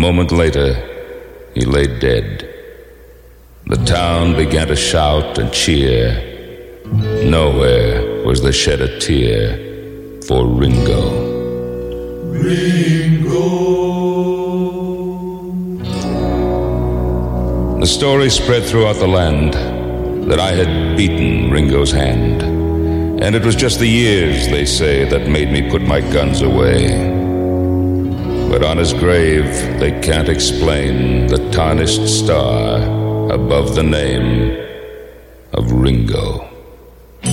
moment later, he lay dead. The town began to shout and cheer. Nowhere was there shed a tear for Ringo. Ringo. The story spread throughout the land that I had beaten Ringo's hand. And it was just the years, they say, that made me put my guns away. But on his grave, they can't explain the tarnished star above the name of Ringo.